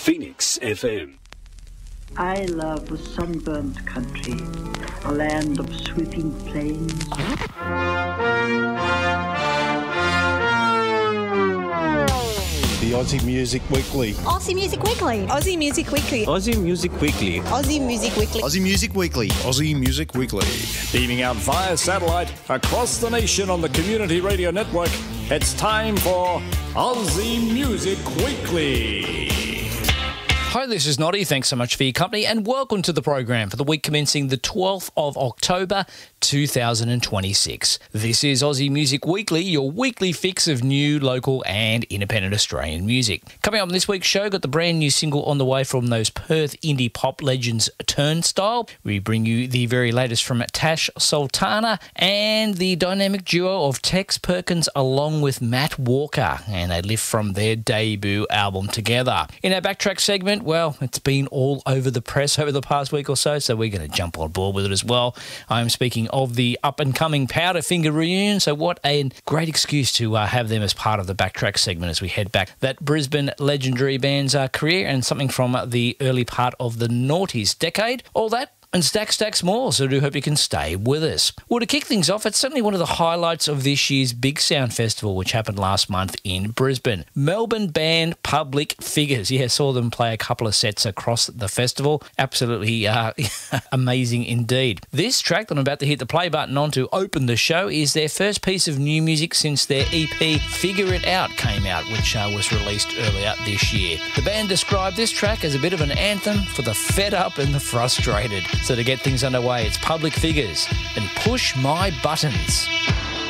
Phoenix FM. I love the sunburnt country, a land of sweeping plains. The Aussie Music Weekly. Aussie Music Weekly. Aussie Music Weekly. Aussie Music Weekly. Aussie Music Weekly. Aussie Music Weekly. Aussie Music Weekly. Beaming out via satellite across the nation on the Community Radio Network, it's time for Aussie Music Weekly. Hi, this is Noddy. Thanks so much for your company and welcome to the program for the week commencing the 12th of October 2026. This is Aussie Music Weekly, your weekly fix of new, local and independent Australian music. Coming up on this week's show, got the brand new single on the way from those Perth indie pop legends Turnstile. We bring you the very latest from Tash Sultana and the dynamic duo of Tex Perkins along with Matt Walker, and they lift from their debut album together. In our backtrack segment, well, it's been all over the press over the past week or so we're going to jump on board with it as well. I'm speaking of the up-and-coming Powderfinger reunion, so what a great excuse to have them as part of the backtrack segment as we head back that Brisbane legendary band's career and something from the early part of the noughties decade. All that and stacks more, so I do hope you can stay with us. Well, to kick things off, it's certainly one of the highlights of this year's Big Sound Festival, which happened last month in Brisbane. Melbourne band Public Figures. Yeah, saw them play a couple of sets across the festival. Absolutely amazing indeed. This track that I'm about to hit the play button on to open the show is their first piece of new music since their EP Figure It Out came out, which was released earlier this year. The band described this track as a bit of an anthem for the fed up and the frustrated. So to get things underway, it's Public Figures and Push My Buttons.